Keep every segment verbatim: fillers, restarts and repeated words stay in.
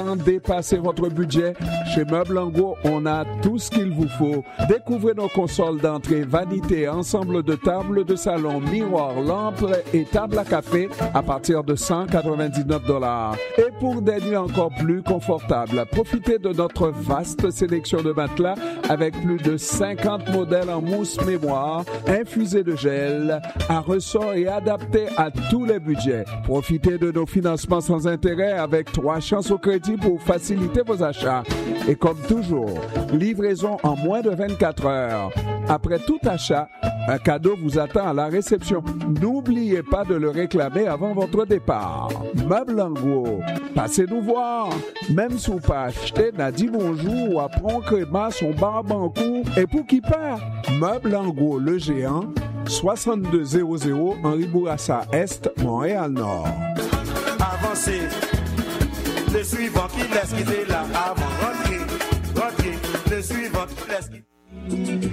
Dépassez votre budget. Chez Meubles en Gros, on a tout ce qu'il vous faut. Découvrez nos consoles d'entrée, vanité, ensemble de tables de salon, miroirs, lampes et tables à café à partir de cent quatre-vingt-dix-neuf dollars. Et pour des nuits encore plus confortables, profitez de notre vaste sélection de matelas avec plus de cinquante modèles en mousse mémoire, infusés de gel, à ressort et adaptés à tous les budgets. Profitez de nos financements sans intérêt avec trois chances au crédit pour faciliter vos achats. Et comme toujours, livraison en moins de vingt-quatre heures. Après tout achat, un cadeau vous attend à la réception. N'oubliez pas de le réclamer avant votre départ. Meubles en Gros, passez nous voir. Même si vous pas acheté, n'a dit bonjour ou apprend créma son barbancourt et pour qui part. Meubles en Gros, le géant, soixante-deux zéro zéro Henri Bourassa Est, Montréal-Nord. Avancez. Le suivant qui laisse quitter là avant rentrer, rentrer, le suivant qui laisse quitter.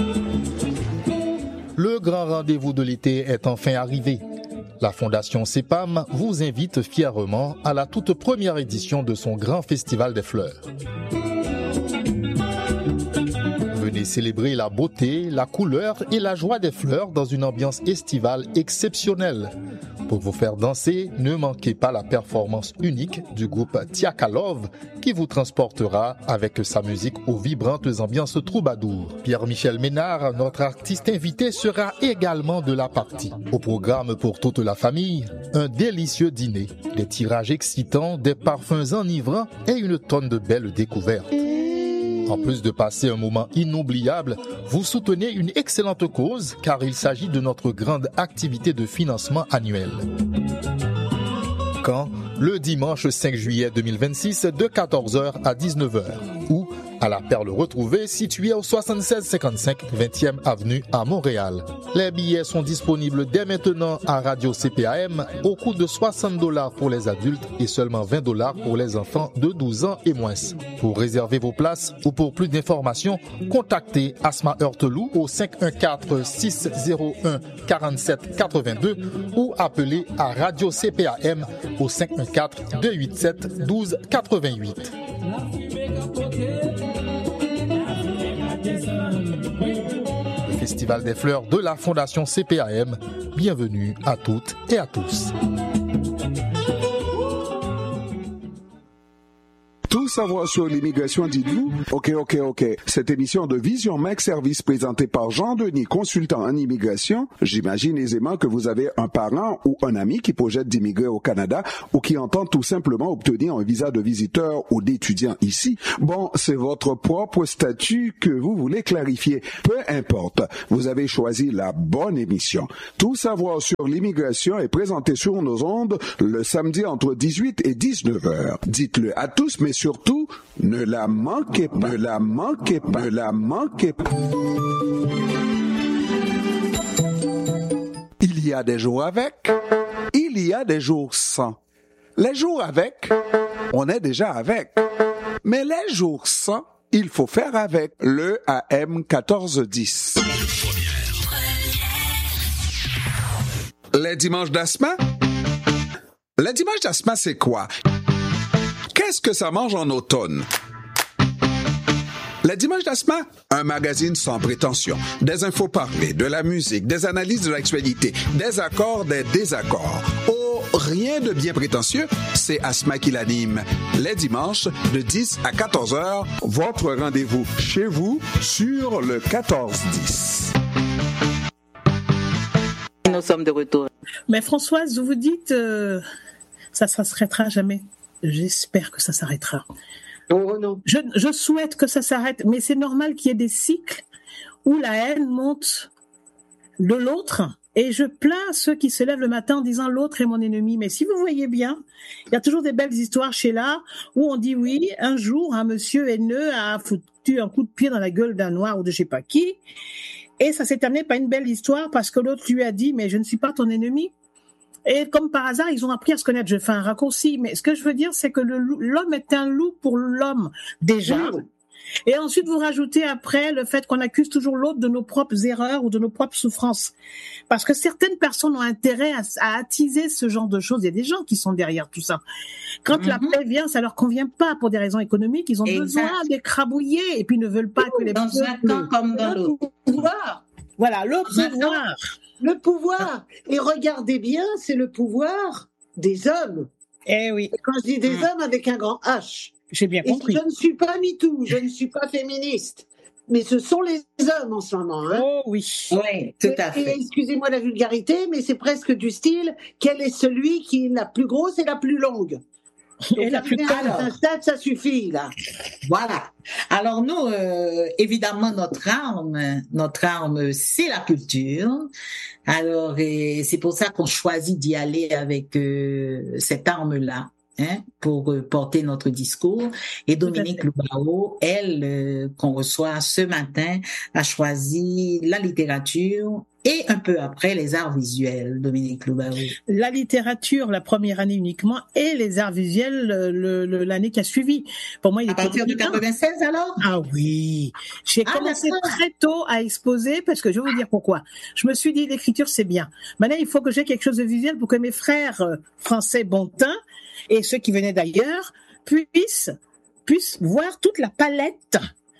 Le grand rendez-vous de l'été est enfin arrivé. La Fondation C E P A M vous invite fièrement à la toute première édition de son grand festival des fleurs. Venez célébrer la beauté, la couleur et la joie des fleurs dans une ambiance estivale exceptionnelle. Pour vous faire danser, ne manquez pas la performance unique du groupe Tiakalov qui vous transportera avec sa musique aux vibrantes ambiances troubadour. Pierre-Michel Ménard, notre artiste invité, sera également de la partie. Au programme pour toute la famille, un délicieux dîner, des tirages excitants, des parfums enivrants et une tonne de belles découvertes. En plus de passer un moment inoubliable, vous soutenez une excellente cause car il s'agit de notre grande activité de financement annuel. Quand? Le dimanche cinq juillet deux mille vingt-six de quatorze heures à dix-neuf heures ou à la Perle Retrouvée située au soixante-seize cinquante-cinq vingtième avenue à Montréal. Les billets sont disponibles dès maintenant à Radio C P A M au coût de soixante dollars pour les adultes et seulement vingt dollars pour les enfants de douze ans et moins. Pour réserver vos places ou pour plus d'informations, contactez Asma Heurtelou au cinq un quatre six zéro un quarante-sept quatre-vingt-deux ou appelez à Radio C P A M au cinq un quatre deux huit sept douze quatre-vingt-huit. Le Festival des fleurs de la Fondation C P A M. Bienvenue à toutes et à tous. Tout savoir sur l'immigration, dites-vous? OK, OK, OK. Cette émission de Vision Mec Service présentée par Jean-Denis, consultant en immigration, j'imagine aisément que vous avez un parent ou un ami qui projette d'immigrer au Canada ou qui entend tout simplement obtenir un visa de visiteur ou d'étudiant ici. Bon, c'est votre propre statut que vous voulez clarifier. Peu importe, vous avez choisi la bonne émission. Tout savoir sur l'immigration est présenté sur nos ondes le samedi entre dix-huit et dix-neuf heures. Dites-le à tous, mais surtout, ne la manquez pas, ne la manquez pas, ne la manquez pas. Il y a des jours avec, il y a des jours sans. Les jours avec, on est déjà avec. Mais les jours sans, il faut faire avec le A M quatorze dix. Les dimanches d'Asma? Les dimanches d'Asma, c'est quoi? Qu'est-ce que ça mange en automne? Les dimanches d'Asma, un magazine sans prétention, des infos parlées, de la musique, des analyses de l'actualité, des accords, des désaccords. Oh, rien de bien prétentieux, c'est Asma qui l'anime. Les dimanches, de dix à quatorze heures, votre rendez-vous chez vous sur le quatorze dix. Nous sommes de retour. Mais Françoise, vous dites, euh, ça ne s'arrêtera jamais. J'espère que ça s'arrêtera. Oh non. Je, je souhaite que ça s'arrête, mais c'est normal qu'il y ait des cycles où la haine monte de l'autre. Et je plains ceux qui se lèvent le matin en disant l'autre est mon ennemi. Mais si vous voyez bien, il y a toujours des belles histoires chez là où on dit oui, un jour un monsieur haineux a foutu un coup de pied dans la gueule d'un noir ou de je sais pas qui. Et ça s'est terminé par une belle histoire parce que l'autre lui a dit mais je ne suis pas ton ennemi. Et comme par hasard, ils ont appris à se connaître. Je fais un raccourci, mais ce que je veux dire, c'est que le, l'homme est un loup pour l'homme, déjà. Et ensuite, vous rajoutez après le fait qu'on accuse toujours l'autre de nos propres erreurs ou de nos propres souffrances. Parce que certaines personnes ont intérêt à, à attiser ce genre de choses. Il y a des gens qui sont derrière tout ça. Quand mm-hmm. la paix vient, ça leur convient pas pour des raisons économiques. Ils ont exact. besoin d'écrabouiller et puis ne veulent pas que les dans un temps comme dans le pouvoir. Voilà, le pouvoir. Le pouvoir. Et regardez bien, c'est le pouvoir des hommes. Eh oui. Et quand je dis des mmh. hommes avec un grand H. J'ai bien compris. Et je ne suis pas MeToo, je ne suis pas féministe. Mais ce sont les hommes en ce moment. Hein. Oh oui. Oui, tout à fait. Et, et, excusez-moi la vulgarité, mais c'est presque du style, quel est celui qui est la plus grosse et la plus longue? Donc, et la plus un stade, ça suffit, là. Voilà. Alors, nous, euh, évidemment, notre arme, notre arme, c'est la culture. Alors, et c'est pour ça qu'on choisit d'y aller avec euh, cette arme-là. Hein, pour euh, porter notre discours. Et Dominique Loubao, elle, euh, qu'on reçoit ce matin, a choisi la littérature et un peu après les arts visuels, Dominique Loubao. La littérature, la première année uniquement, et les arts visuels le, le, l'année qui a suivi. Pour moi, il est à partir de quatre-vingt-seize alors? Ah oui. J'ai ah, commencé d'accord. très tôt à exposer parce que je vais vous dire pourquoi. Je me suis dit, l'écriture, c'est bien. Maintenant, il faut que j'ai quelque chose de visuel pour que mes frères français bon teint et ceux qui venaient d'ailleurs puissent, puissent voir toute la palette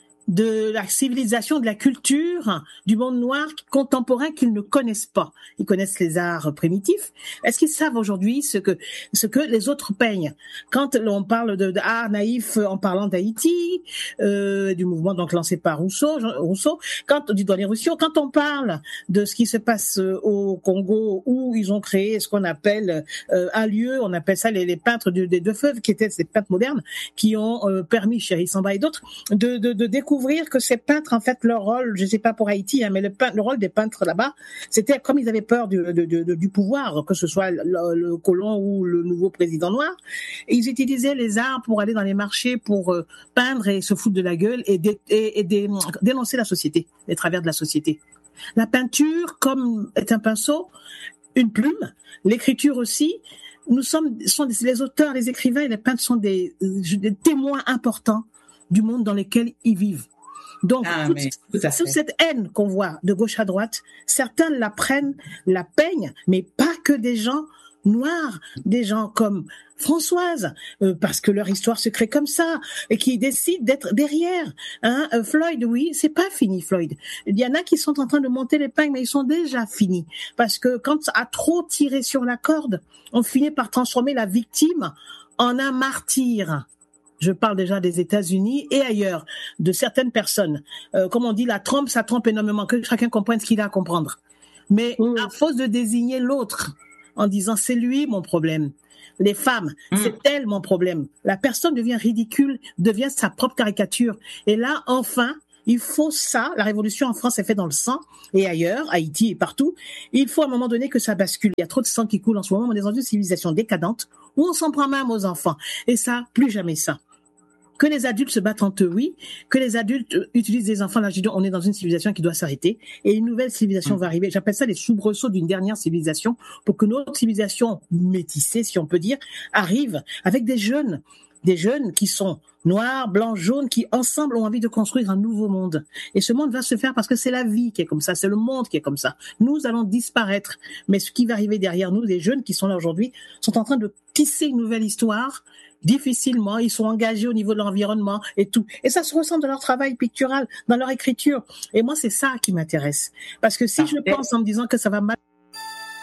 de la civilisation, de la culture, du monde noir contemporain qu'ils ne connaissent pas. Ils connaissent les arts primitifs. Est-ce qu'ils savent aujourd'hui ce que ce que les autres peignent? Quand l'on parle de, de art naïf en parlant d'Haïti, euh, du mouvement donc lancé par Rousseau, Rousseau, quand du Donné Rousseau, quand on parle de ce qui se passe au Congo où ils ont créé ce qu'on appelle euh, un lieu, on appelle ça les, les peintres du, des deux feux, qui étaient ces peintres modernes, qui ont euh, permis, Chéri Samba et d'autres, de, de, de découvrir que ces peintres, en fait, leur rôle, je sais pas pour Haïti, hein, mais le, peintre, le rôle des peintres là-bas, c'était comme ils avaient peur du, de, de, du pouvoir, que ce soit le, le colon ou le nouveau président noir, et ils utilisaient les arts pour aller dans les marchés, pour euh, peindre et se foutre de la gueule et, dé, et, et dé, dénoncer la société, les travers de la société. La peinture, comme est un pinceau, une plume, l'écriture aussi. Nous sommes, sont des, les auteurs, les écrivains et les peintres sont des, des témoins importants du monde dans lequel ils vivent. Donc, ah, toute, toute cette haine qu'on voit de gauche à droite, certains la prennent, la peignent, mais pas que des gens noirs, des gens comme Françoise, euh, parce que leur histoire se crée comme ça, et qui décident d'être derrière. Hein, euh, Floyd, oui, c'est pas fini, Floyd. Il y en a qui sont en train de monter l'épingle, mais ils sont déjà finis. Parce que quand à trop tirer sur la corde, on finit par transformer la victime en un martyr. Je parle déjà des États-Unis et ailleurs, de certaines personnes. Euh, comme on dit, la trompe, ça trompe énormément, que chacun comprenne ce qu'il a à comprendre. Mais mmh. à force de désigner l'autre en disant c'est lui mon problème, les femmes, mmh. c'est elle mon problème, la personne devient ridicule, devient sa propre caricature. Et là, enfin, il faut ça. La révolution en France est faite dans le sang et ailleurs, Haïti et partout. Il faut à un moment donné que ça bascule. Il y a trop de sang qui coule en ce moment. On est dans une civilisation décadente où on s'en prend même aux enfants. Et ça, plus jamais ça. Que les adultes se battent entre eux, oui. Que les adultes utilisent des enfants, là, je dis, on est dans une civilisation qui doit s'arrêter. Et une nouvelle civilisation mmh. va arriver. J'appelle ça les soubresauts d'une dernière civilisation pour que notre civilisation métissée, si on peut dire, arrive avec des jeunes. Des jeunes qui sont noirs, blancs, jaunes, qui ensemble ont envie de construire un nouveau monde. Et ce monde va se faire parce que c'est la vie qui est comme ça, c'est le monde qui est comme ça. Nous allons disparaître. Mais ce qui va arriver derrière nous, les jeunes qui sont là aujourd'hui, sont en train de tisser une nouvelle histoire. Difficilement, ils sont engagés au niveau de l'environnement et tout. Et ça se ressent dans leur travail pictural, dans leur écriture. Et moi, c'est ça qui m'intéresse. Parce que si ah, je pense en me disant que ça va mal